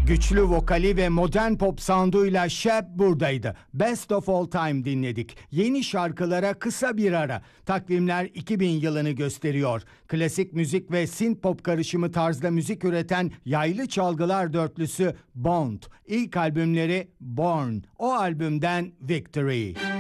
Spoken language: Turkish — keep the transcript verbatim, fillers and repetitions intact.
Güçlü vokali ve modern pop sounduyla Shep buradaydı. Best of All Time dinledik. Yeni şarkılara kısa bir ara. Takvimler iki bin yılını gösteriyor. Klasik müzik ve synth pop karışımı tarzda müzik üreten yaylı çalgılar dörtlüsü Bond. İlk albümleri Born. O albümden Victory.